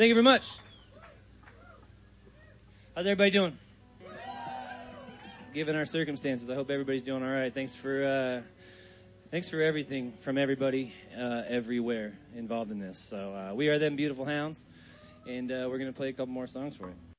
Thank you very much. How's everybody doing? Given our circumstances, I hope everybody's doing all right. Thanks for everything from everybody everywhere involved in this. So we are Them Beautiful Hounds, and we're going to play a couple more songs for you.